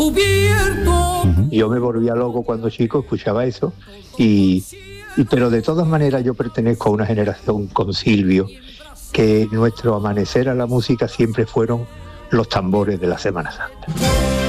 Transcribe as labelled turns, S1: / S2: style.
S1: Yo me volvía loco cuando chico, escuchaba eso, pero de todas maneras yo pertenezco a una generación con Silvio, que nuestro amanecer a la música siempre fueron los tambores de la Semana Santa.